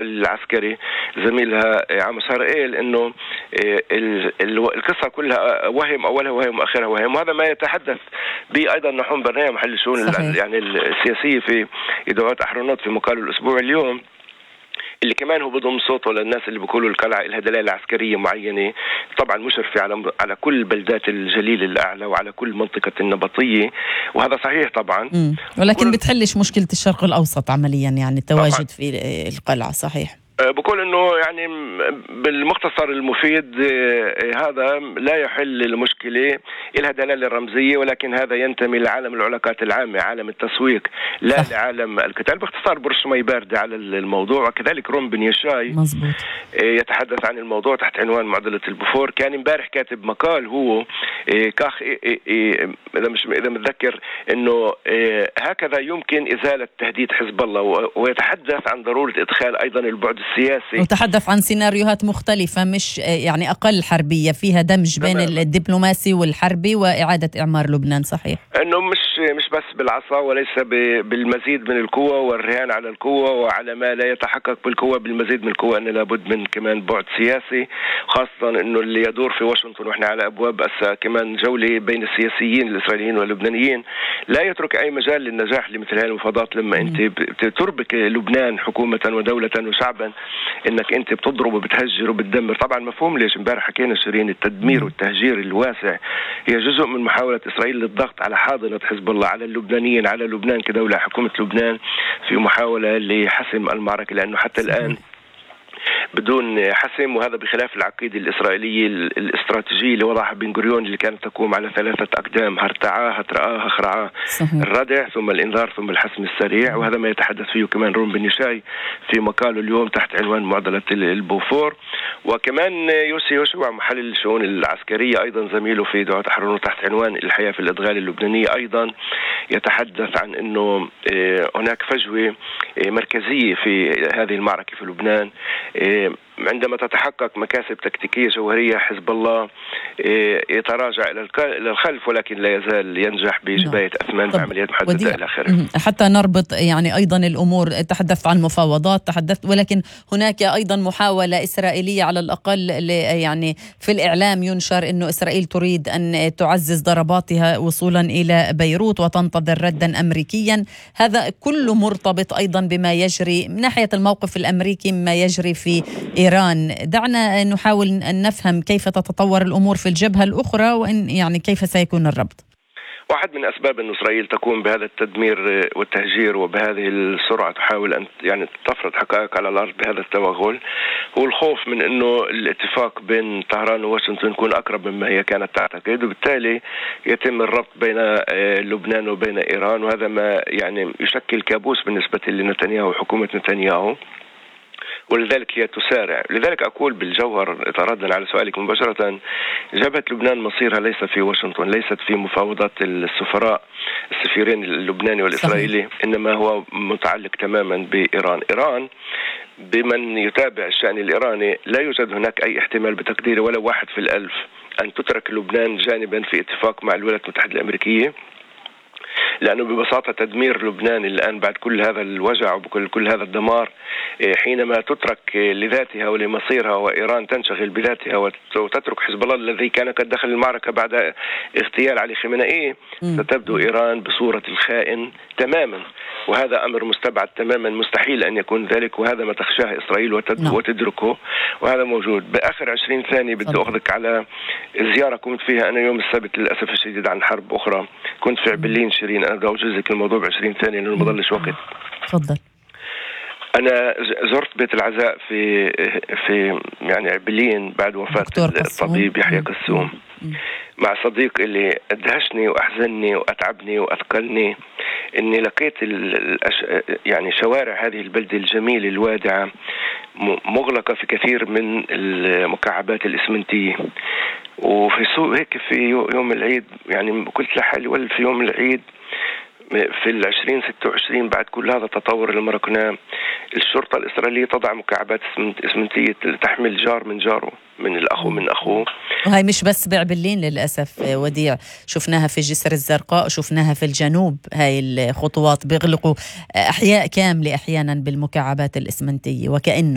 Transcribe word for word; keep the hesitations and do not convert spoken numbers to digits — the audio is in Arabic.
العسكري زميلها عم سهرائيل انه القصة كلها وهم اولها وهم اخرها وهم، وهذا ما يتحدث به ايضا نحن برنامج محل الشؤون يعني السياسية في ادارات احرنوت في مقاله الاسبوع اليوم، اللي كمان هو بضم صوته للناس اللي بيقولوا القلعة لها دلالة عسكرية معينة، طبعا مشرفة على على كل بلدات الجليل الأعلى وعلى كل منطقة النبطية، وهذا صحيح طبعا. مم. ولكن بتحلش مشكلة الشرق الأوسط عمليا، يعني التواجد في القلعة. صحيح. بقول انه يعني بالمختصر المفيد هذا لا يحل المشكله، لها دلاله رمزيه، ولكن هذا ينتمي لعالم العلاقات العامه، عالم التسويق، لا صح. لعالم القتال. باختصار برش مي بارده على الموضوع. وكذلك روم بن يشاي مزبوط. يتحدث عن الموضوع تحت عنوان معضله البوفور. كان امبارح كاتب مقال هو كاخ اذا مش اذا متذكر انه هكذا يمكن ازاله تهديد حزب الله، ويتحدث عن ضروره ادخال ايضا البعد السياسي، وتحدث عن سيناريوهات مختلفة مش يعني أقل حربية، فيها دمج بين تمام. الدبلوماسي والحربي وإعادة إعمار لبنان. صحيح. إنه مش مش بس بالعصا، وليس بالمزيد من القوة والرهان على القوة وعلى ما لا يتحقق بالقوة بالمزيد من القوة، أن لابد من كمان بعد سياسي، خاصة إنه اللي يدور في واشنطن وإحنا على أبواب كمان جولة بين السياسيين الإسرائيليين واللبنانيين، لا يترك أي مجال للنجاح لمثل هذه المفاوضات. لما م. أنت تربك لبنان حكومة ودولة وشعبا انك انت بتضرب وبتهجر وبتدمر. طبعا مفهوم ليش امبارح حكينا شيرين التدمير والتهجير الواسع هي جزء من محاولة اسرائيل للضغط على حاضنة حزب الله، على اللبنانيين، على لبنان كدولة، حكومة لبنان في محاولة لحسم المعركة، لانه حتى الان بدون حسم، وهذا بخلاف العقيدة الإسرائيلية الاستراتيجية اللي وضعها بن غوريون اللي كانت تقوم على ثلاثة أقدام: هرتعاه، هترآه، هخرعاه، الردع ثم الإنذار ثم الحسم السريع. وهذا ما يتحدث فيه كمان روم بن يشاي في مقاله اليوم تحت عنوان معضلة البوفور. وكمان يوسي يوشوع محلل الشؤون العسكرية أيضا زميله في دعوة أحرنوت تحت عنوان الحياة في الأدغال اللبنانية أيضا يتحدث عن أنه هناك فجوة مركزية في هذه المعركة في لبنان. عندما تتحقق مكاسب تكتيكية جوهرية حزب الله يتراجع إلى الخلف، ولكن لا يزال ينجح بجباية أثمان بعمليات محددة إلى آخره. حتى نربط يعني أيضا الأمور، تحدثت عن مفاوضات، تحدثت، ولكن هناك أيضا محاولة إسرائيلية على الأقل يعني في الإعلام ينشر أنه إسرائيل تريد أن تعزز ضرباتها وصولا إلى بيروت وتنتظر ردا أمريكيا. هذا كله مرتبط أيضا بما يجري من ناحية الموقف الأمريكي، ما يجري في إيران. دعنا نحاول أن نفهم كيف تتطور الأمور في الجبهة الأخرى، وإن يعني كيف سيكون الربط. واحد من أسباب أن إسرائيل تقوم بهذا التدمير والتهجير وبهذه السرعة تحاول أن يعني تفرض حقائق على الأرض بهذا التوغل هو الخوف من أنه الاتفاق بين طهران وواشنطن يكون أقرب مما هي كانت تعتقد، وبالتالي يتم الربط بين لبنان وبين إيران، وهذا ما يعني يشكل كابوس بالنسبة لنتنياهو وحكومة نتنياهو، ولذلك هي تسارع. لذلك أقول بالجوهر ردا على سؤالك مباشرة، جبهة لبنان مصيرها ليس في واشنطن، ليست في مفاوضات السفراء السفيرين اللبناني والإسرائيلي، صحيح. إنما هو متعلق تماما بإيران. إيران بمن يتابع الشأن الإيراني لا يوجد هناك أي احتمال بتقدير ولا واحد في الألف أن تترك لبنان جانبا في اتفاق مع الولايات المتحدة الأمريكية، لأنه ببساطة تدمير لبنان الآن بعد كل هذا الوجع وبكل كل هذا الدمار، حينما تترك لذاتها ولمصيرها وإيران تنشغل بذاتها وتترك حزب الله الذي كان قد دخل المعركة بعد اغتيال علي خامنئي، ستبدو إيران بصورة الخائن تماما، وهذا أمر مستبعد تماما، مستحيل أن يكون ذلك، وهذا ما تخشاه إسرائيل وتدركه، وهذا موجود. بآخر عشرين ثانية بدي أخذك على زيارة كنت فيها أنا يوم السبت للأسف الشديد عن حرب أخرى، كنت في عبلين شيرين. أنا بدي أوجزك الموضوع بعشرين ثانية لأنه ما ضلش وقت. تفضل. أنا زرت بيت العزاء في في يعني عبلين بعد وفاة الطبيب يحيى قسوم مع صديق اللي أدهشني وأحزنني وأتعبني وأثقلني إني لقيت الأش... يعني شوارع هذه البلدة الجميلة الوادعة مغلقة في كثير من المكعبات الإسمنتية، وفي سوق هيك في يوم العيد يعني قلت لحالي ولا في يوم العيد في العشرين ستة وعشرين بعد كل هذا التطور اللي مرقناه الشرطة الإسرائيلية تضع مكعبات إسمنتية تحمل جار من جاره، من الأخو من أخوه. وهي مش بس بعبلين للأسف وديع، شفناها في جسر الزرقاء، شفناها في الجنوب. هاي الخطوات بيغلقوا أحياء كاملة أحيانا بالمكعبات الإسمنتية، وكأنه